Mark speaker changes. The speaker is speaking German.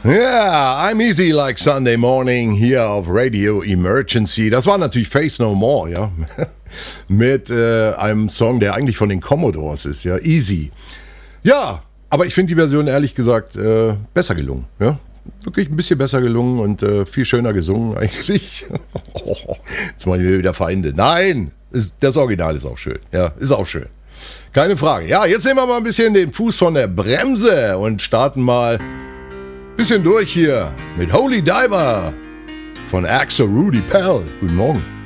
Speaker 1: Ja, I'm easy like Sunday morning hier auf Radio Emergency. Das war natürlich Face No More, ja. Mit einem Song, der eigentlich von den Commodores ist, ja. Easy. Ja, aber ich finde die Version ehrlich gesagt besser gelungen, ja. Wirklich ein bisschen besser gelungen und viel schöner gesungen eigentlich. Jetzt machen wir wieder Feinde. Nein, das Original ist auch schön. Ja, ist auch schön. Keine Frage. Ja, jetzt nehmen wir mal ein bisschen den Fuß von der Bremse und starten mal ein bisschen durch hier mit Holy Diver von Axel Rudy Pell. Guten Morgen.